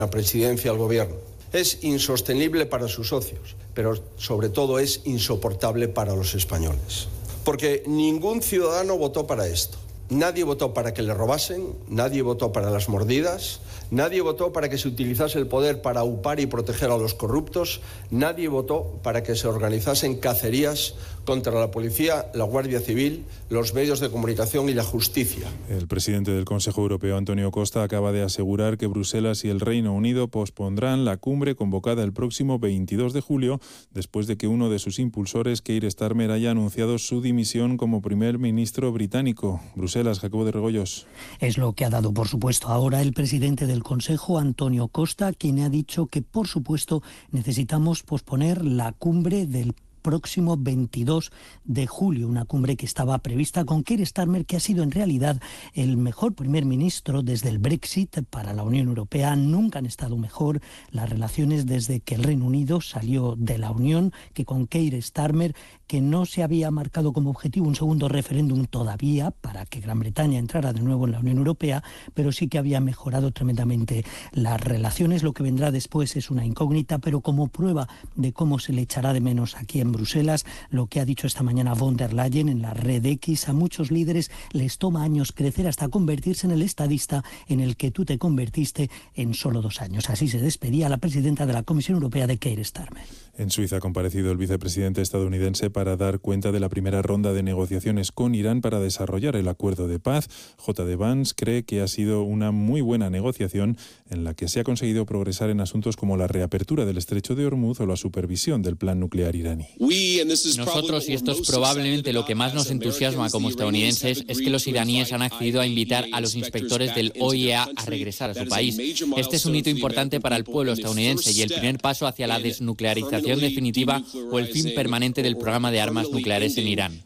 la presidencia del gobierno. Es insostenible para sus socios, pero sobre todo es insoportable para los españoles. Porque ningún ciudadano votó para esto. Nadie votó para que le robasen, nadie votó para las mordidas, nadie votó para que se utilizase el poder para aupar y proteger a los corruptos, nadie votó para que se organizasen cacerías contra la policía, la Guardia Civil, los medios de comunicación y la justicia. El presidente del Consejo Europeo, Antonio Costa, acaba de asegurar que Bruselas y el Reino Unido pospondrán la cumbre convocada el próximo 22 de julio, después de que uno de sus impulsores, Keir Starmer, haya anunciado su dimisión como primer ministro británico. Bruselas, Jacobo de Regoyos. Es lo que ha dado, por supuesto, ahora el presidente del Consejo, Antonio Costa, quien ha dicho que, por supuesto, necesitamos posponer la cumbre del próximo 22 de julio, una cumbre que estaba prevista con Keir Starmer, que ha sido en realidad el mejor primer ministro desde el Brexit para la Unión Europea. Nunca han estado mejor las relaciones desde que el Reino Unido salió de la Unión que con Keir Starmer, que no se había marcado como objetivo un segundo referéndum todavía para que Gran Bretaña entrara de nuevo en la Unión Europea, pero sí que había mejorado tremendamente las relaciones. Lo que vendrá después es una incógnita, pero como prueba de cómo se le echará de menos aquí en Bruselas, lo que ha dicho esta mañana von der Leyen en la red X: a muchos líderes les toma años crecer hasta convertirse en el estadista en el que tú te convertiste en solo 2 años. Así se despedía la presidenta de la Comisión Europea de Keir Starmer. En Suiza ha comparecido el vicepresidente estadounidense para dar cuenta de la primera ronda de negociaciones con Irán para desarrollar el acuerdo de paz. J.D. Vance cree que ha sido una muy buena negociación en la que se ha conseguido progresar en asuntos como la reapertura del estrecho de Hormuz o la supervisión del plan nuclear iraní. Nosotros, y esto es probablemente lo que más nos entusiasma como estadounidenses, es que los iraníes han accedido a invitar a los inspectores del OIEA a regresar a su país. Este es un hito importante para el pueblo estadounidense y el primer paso hacia la desnuclearización definitiva o el fin permanente del programa de armas nucleares en Irán.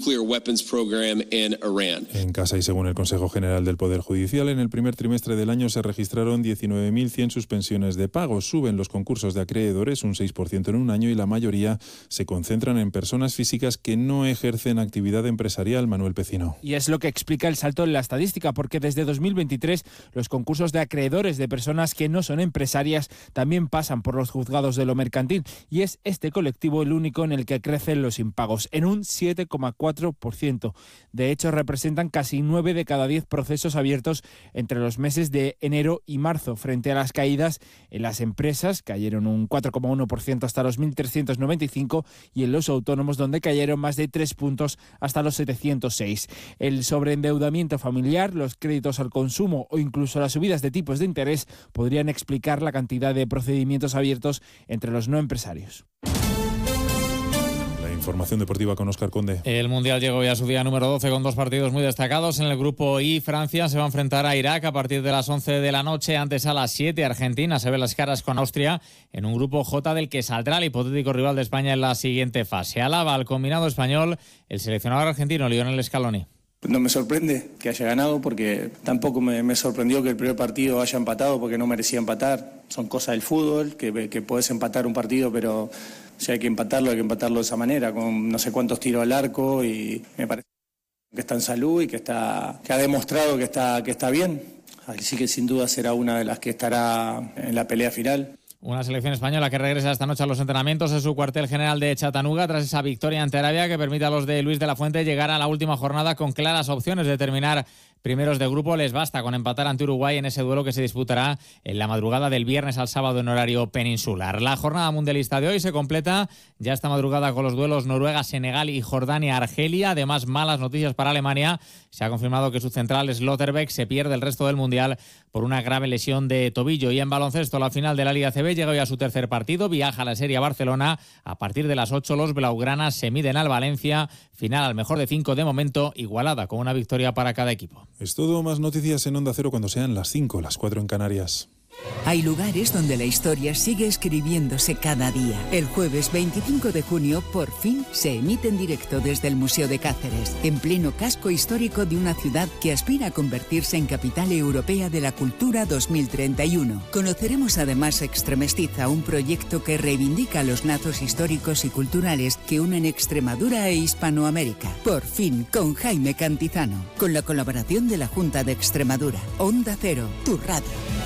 En casa y según el Consejo General del Poder Judicial, en el primer trimestre del año se registraron 19.100 suspensiones de pagos. Suben los concursos de acreedores un 6% en un año y la mayoría se concentran en personas físicas que no ejercen actividad empresarial. Manuel Pecino. Y es lo que explica el salto en la estadística, porque desde 2023 los concursos de acreedores de personas que no son empresarias también pasan por los juzgados de lo mercantil, y es este colectivo el único en el que crecen los impagos, en un 7,4%. De hecho, representan casi 9 de cada 10 procesos abiertos entre los meses de enero y marzo, frente a las caídas en las empresas, cayeron un 4,1% hasta los 1.395, y en los autónomos, donde cayeron más de 3 puntos hasta los 706. El sobreendeudamiento familiar, los créditos al consumo o incluso las subidas de tipos de interés podrían explicar la cantidad de procedimientos abiertos entre los no empresarios. Información deportiva con Óscar Conde. El Mundial llegó ya a su día número 12 con 2 partidos muy destacados. En el grupo I, Francia se va a enfrentar a Irak a partir de las 11 de la noche. Antes, a las 7, Argentina se ve las caras con Austria en un grupo J del que saldrá el hipotético rival de España en la siguiente fase. Alaba al combinado español el seleccionador argentino Lionel Scaloni. No me sorprende que haya ganado, porque tampoco me sorprendió que el primer partido haya empatado, porque no merecía empatar. Son cosas del fútbol, que puedes empatar un partido, pero si hay que empatarlo de esa manera, con no sé cuántos tiros al arco, y me parece que está en salud y que ha demostrado que está bien. Así que sin duda será una de las que estará en la pelea final. Una selección española que regresa esta noche a los entrenamientos en su cuartel general de Chattanooga tras esa victoria ante Arabia que permite a los de Luis de la Fuente llegar a la última jornada con claras opciones de terminar primeros de grupo. Les basta con empatar ante Uruguay en ese duelo que se disputará en la madrugada del viernes al sábado en horario peninsular. La jornada mundialista de hoy se completa ya esta madrugada con los duelos Noruega, Senegal y Jordania, Argelia. Además, malas noticias para Alemania. Se ha confirmado que su central Slotterbeck se pierde el resto del mundial por una grave lesión de tobillo. Y en baloncesto, la final de la Liga CB llega hoy a su tercer partido. Viaja a la Serie a Barcelona. A partir de las 8 los blaugranas se miden al Valencia. Final al mejor de 5 de momento, igualada con una victoria para cada equipo. Es todo. Más noticias en Onda Cero cuando sean las 5, las 4 en Canarias. Hay lugares donde la historia sigue escribiéndose cada día. El jueves 25 de junio, por fin, se emite en directo desde el Museo de Cáceres, en pleno casco histórico de una ciudad que aspira a convertirse en capital europea de la cultura 2031. Conoceremos además Extremestiza, un proyecto que reivindica los lazos históricos y culturales que unen Extremadura e Hispanoamérica. Por fin, con Jaime Cantizano, con la colaboración de la Junta de Extremadura. Onda Cero, tu radio.